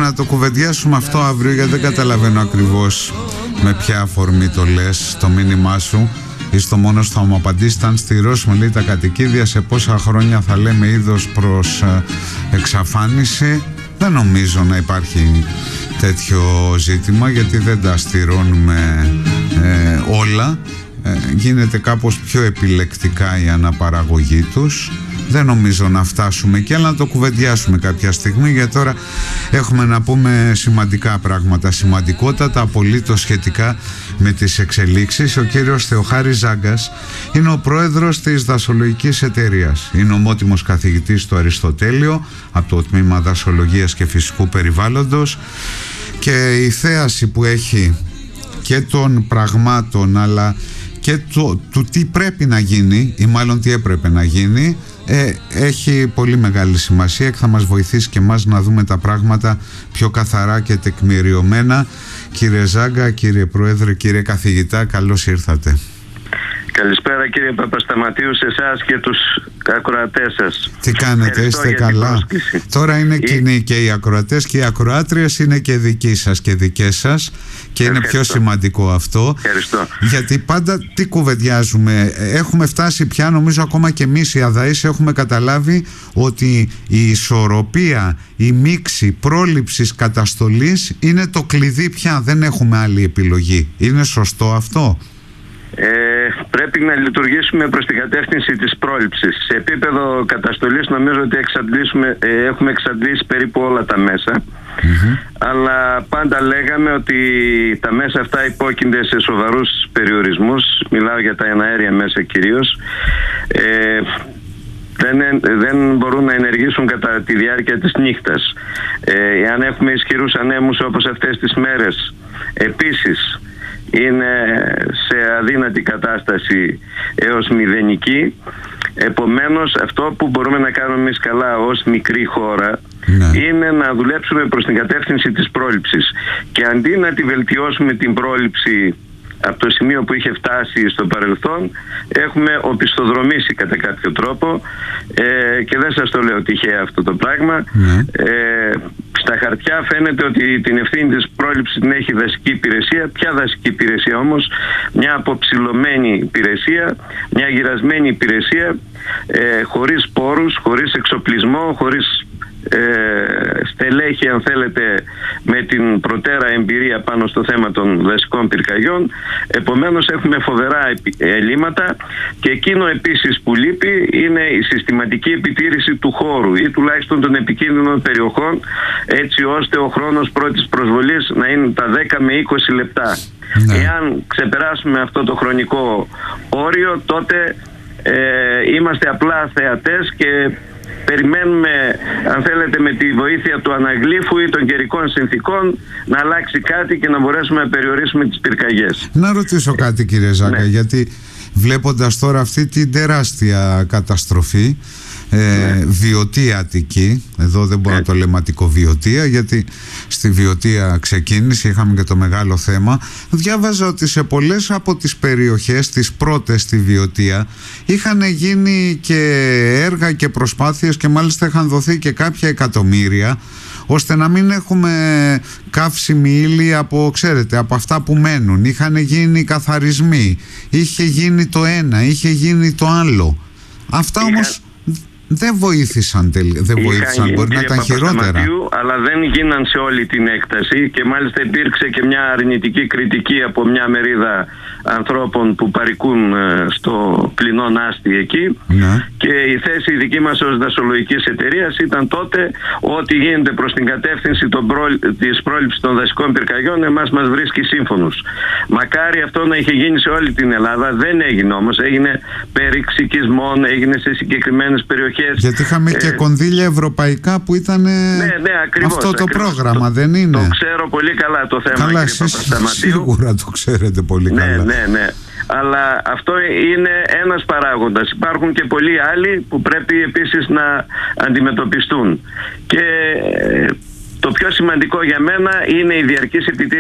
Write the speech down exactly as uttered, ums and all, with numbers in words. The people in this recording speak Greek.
να το κουβεντιάσουμε αυτό αύριο, γιατί δεν καταλαβαίνω ακριβώς με ποια αφορμή το λες, το μήνυμά σου. Είσαι το μόνος θα μου απαντήσει. Αν στηρώσουμε, λέει, τα κατοικίδια, σε πόσα χρόνια θα λέμε είδος προς ε, εξαφάνιση? Δεν νομίζω να υπάρχει τέτοιο ζήτημα, γιατί δεν τα στηρώνουμε ε, όλα. ε, γίνεται κάπως πιο επιλεκτικά η αναπαραγωγή τους. Δεν νομίζω να φτάσουμε και αλλά να το κουβεντιάσουμε κάποια στιγμή, γιατί τώρα έχουμε να πούμε σημαντικά πράγματα, σημαντικότατα απολύτως σχετικά με τις εξελίξεις. Ο κύριος Θεοχάρης Ζάγκας είναι ο πρόεδρος της Δασολογικής Εταιρείας. Είναι ομότιμος καθηγητής στο Αριστοτέλειο από το Τμήμα Δασολογίας και Φυσικού Περιβάλλοντος, και η θέαση που έχει και των πραγμάτων αλλά και το, του τι πρέπει να γίνει, ή μάλλον τι έπρεπε να γίνει, ε, έχει πολύ μεγάλη σημασία και θα μας βοηθήσει και εμάς να δούμε τα πράγματα πιο καθαρά και τεκμηριωμένα. Κύριε Ζάγκα, κύριε Πρόεδρε, κύριε Καθηγητά, καλώς ήρθατε. Καλησπέρα κύριε Παπασταματίου, σε εσάς και τους ακροατές σας. Τι κάνετε, είστε καλά? Τώρα είναι κοινοί και οι ακροατές και οι ακροάτριες είναι και δικοί σας και δικές σας, και είναι πιο σημαντικό αυτό. Ευχαριστώ. Γιατί πάντα τι κουβεντιάζουμε, έχουμε φτάσει πια, νομίζω ακόμα και εμείς οι αδαείς έχουμε καταλάβει ότι η ισορροπία, η μίξη πρόληψης καταστολής είναι το κλειδί πια, δεν έχουμε άλλη επιλογή. Είναι σωστό αυτό? Ε, πρέπει να λειτουργήσουμε προς την κατεύθυνση της πρόληψης. Σε επίπεδο καταστολής νομίζω ότι εξαντλήσουμε, ε, έχουμε εξαντλήσει περίπου όλα τα μέσα. Mm-hmm. Αλλά πάντα λέγαμε ότι τα μέσα αυτά υπόκεινται σε σοβαρούς περιορισμούς. Μιλάω για τα εναέρια μέσα κυρίως. ε, δεν, δεν μπορούν να ενεργήσουν κατά τη διάρκεια της νύχτας. ε, Εάν έχουμε ισχυρούς ανέμους όπως αυτές τις μέρες, επίσης είναι σε αδύνατη κατάσταση έως μηδενική. Επομένως αυτό που μπορούμε να κάνουμε εμείς καλά ως μικρή χώρα, ναι, είναι να δουλέψουμε προς την κατεύθυνση της πρόληψης, και αντί να τη βελτιώσουμε την πρόληψη από το σημείο που είχε φτάσει στο παρελθόν, έχουμε οπισθοδρομήσει κατά κάποιο τρόπο, ε, και δεν σας το λέω τυχαία αυτό το πράγμα. Mm. Ε, στα χαρτιά φαίνεται ότι την ευθύνη της πρόληψης την έχει η δασική υπηρεσία. Ποια δασική υπηρεσία όμως? Μια αποψηλωμένη υπηρεσία, μια γυρασμένη υπηρεσία, ε, χωρίς πόρους, χωρίς εξοπλισμό, χωρίς Ε, στελέχη, αν θέλετε, με την προτέρα εμπειρία πάνω στο θέμα των δασικών πυρκαγιών. Επομένως έχουμε φοβερά ελλείμματα, και εκείνο επίσης που λείπει είναι η συστηματική επιτήρηση του χώρου ή τουλάχιστον των επικίνδυνων περιοχών, έτσι ώστε ο χρόνος πρώτης προσβολής να είναι τα δέκα με είκοσι λεπτά. Ναι. Εάν ξεπεράσουμε αυτό το χρονικό όριο, τότε ε, είμαστε απλά θεατές και περιμένουμε, αν θέλετε, με τη βοήθεια του αναγλύφου ή των καιρικών συνθήκων να αλλάξει κάτι και να μπορέσουμε να περιορίσουμε τις πυρκαγιές. Να ρωτήσω κάτι, κύριε Ζάγκα, ναι, γιατί βλέποντας τώρα αυτή την τεράστια καταστροφή, ε, ναι, Βιωτία Αττική, εδώ δεν μπορώ, ναι, να το λέμε Αττικοβιωτία, γιατί στη Βιωτία ξεκίνησε, είχαμε και το μεγάλο θέμα. Διάβαζα ότι σε πολλές από τις περιοχές, τις πρώτες στη Βιωτία, είχαν γίνει και έργα και προσπάθειες, και μάλιστα είχαν δοθεί και κάποια εκατομμύρια, ώστε να μην έχουμε καύσιμη ύλη από, ξέρετε, από αυτά που μένουν. Είχαν γίνει καθαρισμοί, είχε γίνει το ένα, είχε γίνει το άλλο. Αυτά Είχα... όμως δεν βοήθησαν, δεν βοήθησαν. Μπορεί να ήταν χειρότερα. Αλλά δεν γίναν σε όλη την έκταση, και μάλιστα υπήρξε και μια αρνητική κριτική από μια μερίδα ανθρώπων που παρικούν στο πληνόν άστη εκεί. Ναι. Και η θέση η δική μας ως δασολογικής εταιρείας ήταν τότε ότι γίνεται προς την κατεύθυνση των προ... της πρόληψης των δασικών πυρκαγιών, εμάς μας βρίσκει σύμφωνους. Μακάρι αυτό να είχε γίνει σε όλη την Ελλάδα. Δεν έγινε όμως. Έγινε περί ξικισμών, έγινε σε συγκεκριμένες περιοχές. Γιατί είχαμε ε, και κονδύλια ευρωπαϊκά που ήταν, ναι, ναι, ακριβώς, αυτό το ακριβώς, πρόγραμμα, το, δεν είναι? Το ξέρω πολύ καλά το θέμα. Καλά, εσείς σίγουρα το ξέρετε πολύ, ναι, καλά. Ναι, ναι. Αλλά αυτό είναι ένας παράγοντας. Υπάρχουν και πολλοί άλλοι που πρέπει επίσης να αντιμετωπιστούν. Και το πιο σημαντικό για μένα είναι η διαρκής επιτήρηση